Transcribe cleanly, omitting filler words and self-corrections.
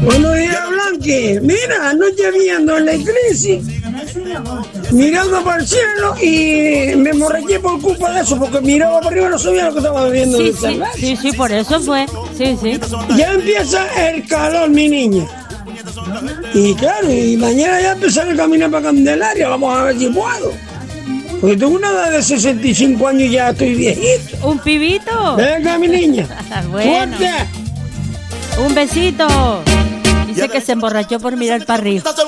Buenos días, Blanqui. Mira, anoche viendo en la iglesia, mirando para el cielo y me emborraché por culpa de eso, porque miraba para arriba y no sabía lo que estaba bebiendo. Sí, por eso fue. Sí. Ya empieza el calor, mi niña. Y claro, y mañana ya empezaré a caminar para Candelaria, vamos a ver si puedo. Porque tengo una edad de 65 años y ya estoy viejito. ¿Un pibito? Venga, mi niña. Bueno. Fuerte. Un besito. Dice que se emborrachó por mirar para arriba.